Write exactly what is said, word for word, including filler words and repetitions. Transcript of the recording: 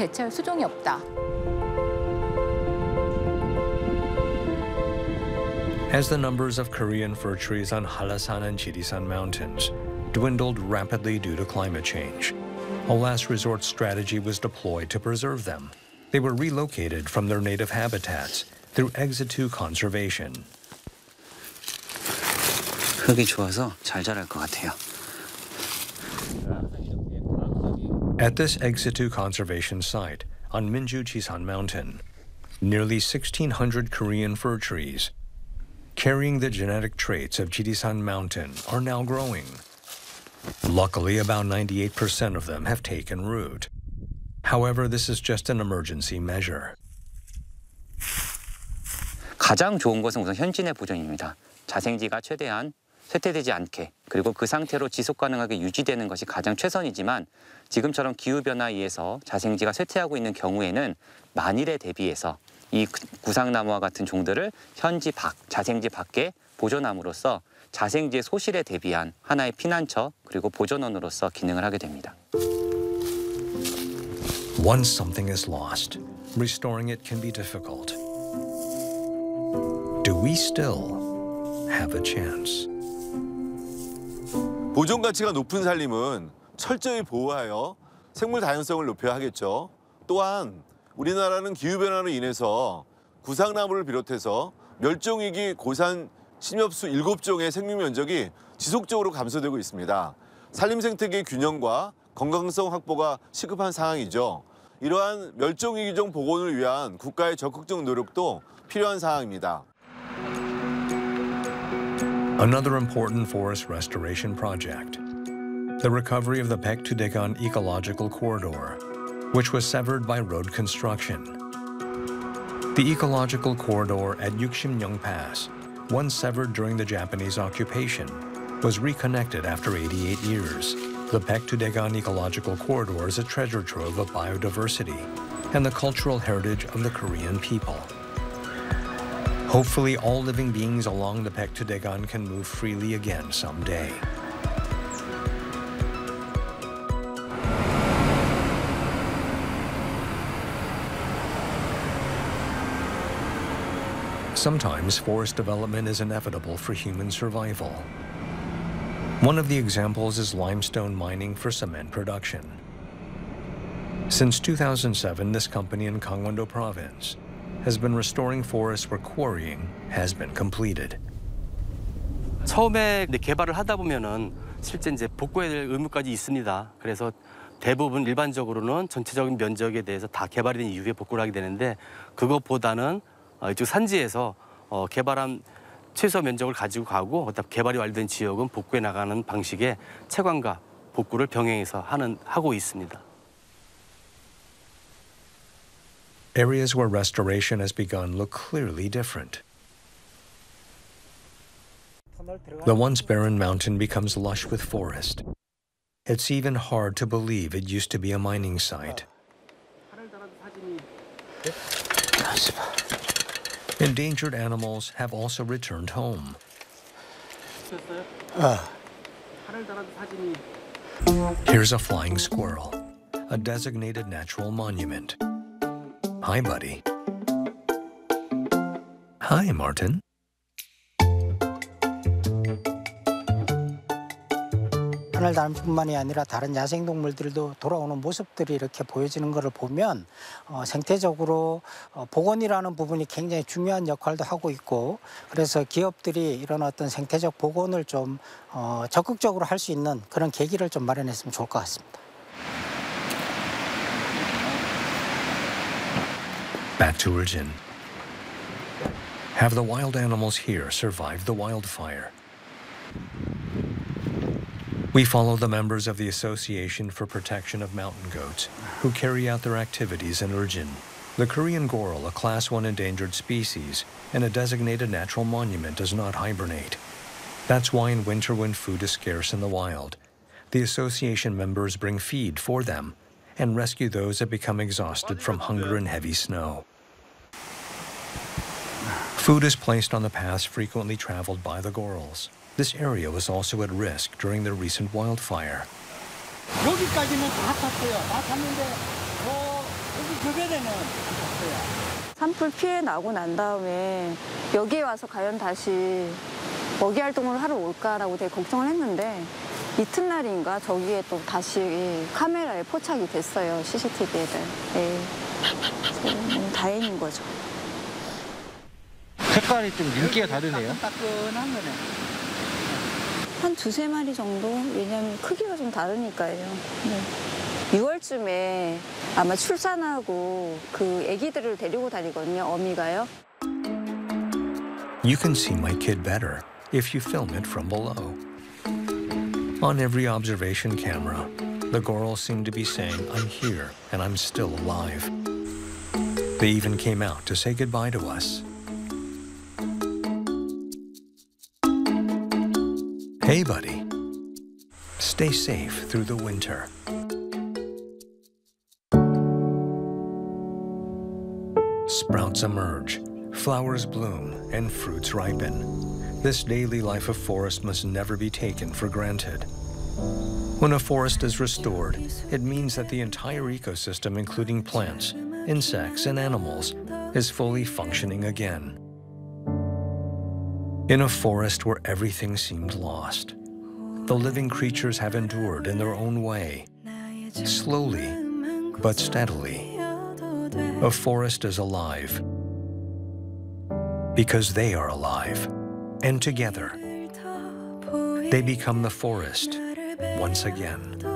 대체할 수종이 없다. As the numbers of Korean fir trees on Hallasan and Jirisan mountains dwindled rapidly due to climate change, a last resort strategy was deployed to preserve them. They were relocated from their native habitats through ex-situ conservation. 흙이 좋아서 잘 자랄 것 같아요. At this ex-situ conservation site on Minju Chisan Mountain, nearly sixteen hundred Korean fir trees carrying the genetic traits of Jirisan Mountain are now growing. Luckily, about ninety-eight percent of them have taken root. However, this is just an emergency measure. 가장 좋은 것은 우선 현진의 보존입니다. 자생지가 최대한 쇠퇴되지 않게 그리고 그 상태로 지속 가능하게 유지되는 것이 가장 최선이지만 지금처럼 기후변화에 의해서 자생지가 쇠퇴하고 있는 경우에는 만일에 대비해서 이 구상나무와 같은 종들을 현지 밖, 자생지 밖에 보존함으로써 자생지의 소실에 대비한 하나의 피난처 그리고 보존원으로서 기능을 하게 됩니다. Once something is lost, restoring it can be difficult. Do we still have a chance? 보존 가치가 높은 산림은 철저히 보호하여 생물 다양성을 높여야 하겠죠. 또한 우리나라는 기후변화로 인해서 구상나무를 비롯해서 멸종위기 고산 침엽수 일곱 종의 생육 면적이 지속적으로 감소되고 있습니다. 산림 생태계의 균형과 건강성 확보가 시급한 상황이죠. 이러한 멸종위기종 복원을 위한 국가의 적극적 노력도 필요한 상황입니다. Another important forest restoration project, the recovery of the Paek-to-Daegan ecological corridor, which was severed by road construction. The ecological corridor at Yuksimyeong Pass, once severed during the Japanese occupation, was reconnected after eighty-eight years. The Paek-to-Daegan ecological corridor is a treasure trove of biodiversity and the cultural heritage of the Korean people. Hopefully, all living beings along the Paek-to-Daegan can move freely again someday. Sometimes forest development is inevitable for human survival. One of the examples is limestone mining for cement production. Since two thousand seven, this company in Gangwon-do province has been restoring forests where quarrying has been completed. 처음에 개발을 하다 보면은 실제 이제 복구해야 될 의무까지 있습니다. 그래서 대부분 일반적으로는 전체적인 면적에 대해서 다 개발이 된 이후에 복구를 하게 되는데 그것보다는 이쪽 산지에서 어, 개발한 최소 면적을 가지고 가고 그다음 개발이 완료된 지역은 복구해 나가는 방식의 채광과 복구를 병행해서 하는 하고 있습니다. Areas where restoration has begun look clearly different. The once barren mountain becomes lush with forest. It's even hard to believe it used to be a mining site. Endangered animals have also returned home. Here's a flying squirrel, a designated natural monument. Hi, buddy. Hi, Martin. 하늘다람쥐뿐만이 아니라 다른 야생동물들도 돌아오는 모습들이 이렇게 보여지는 것을 보면 어, 생태적으로 어, 복원이라는 부분이 굉장히 중요한 역할도 하고 있고 그래서 기업들이 이런 어떤 생태적 복원을 좀 어, 적극적으로 할 수 있는 그런 계기를 좀 마련했으면 좋을 것 같습니다. Back to Urjin. Have the wild animals here survived the wildfire? We follow the members of the Association for Protection of Mountain Goats, who carry out their activities in Urjin. The Korean goral, a Class one endangered species, and a designated natural monument, does not hibernate. That's why in winter, when food is scarce in the wild, the association members bring feed for them and rescue those that become exhausted from hunger and heavy snow. Food is placed on the paths frequently traveled by the gorals. This area was also at risk during the recent wildfire. 여기까지는 다 탔어요. 다 탔는데 저 흡연에는 어때요? 산불 피해 나고 난 다음에 여기에 와서 과연 다시 먹이 활동을 하러 올까라고 되게 걱정을 했는데 이튿날인가 저기에 또 다시 카메라에 포착이 됐어요. 씨씨티비에다. 네. 너무 다행인 거죠. 색깔이 좀 윤기가 다르네요. 따끈한 거네. 한 두세 마리 정도? 왜냐면 크기가 좀 다르니까요. 네. 유월쯤에 아마 출산하고 그 아기들을 데리고 다니거든요, 어미가요. You can see my kid better if you film it from below. On every observation camera, the Goral seem to be saying, I'm here and I'm still alive. They even came out to say goodbye to us. Hey, buddy. Stay safe through the winter. Sprouts emerge, flowers bloom, and fruits ripen. This daily life of forest must never be taken for granted. When a forest is restored, it means that the entire ecosystem, including plants, insects, and animals, is fully functioning again. In a forest where everything seemed lost, the living creatures have endured in their own way, slowly but steadily. A forest is alive because they are alive, and together they become the forest once again.